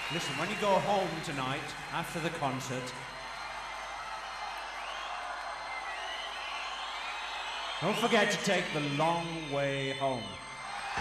Listen, when you go home tonight, after the concert, don't forget to take the long way home.